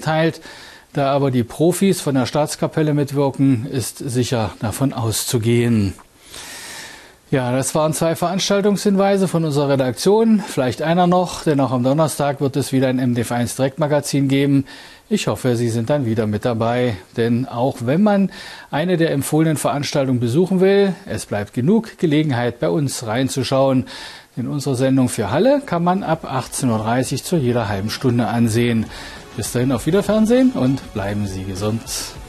verteilt. Da aber die Profis von der Staatskapelle mitwirken, ist sicher davon auszugehen. Ja, das waren 2 Veranstaltungshinweise von unserer Redaktion. Vielleicht einer noch, denn auch am Donnerstag wird es wieder ein MDF1 Direktmagazin geben. Ich hoffe, Sie sind dann wieder mit dabei, denn auch wenn man eine der empfohlenen Veranstaltungen besuchen will, es bleibt genug Gelegenheit, bei uns reinzuschauen. Denn unsere Sendung für Halle kann man ab 18:30 Uhr zu jeder halben Stunde ansehen. Bis dahin auf Wiederfernsehen und bleiben Sie gesund.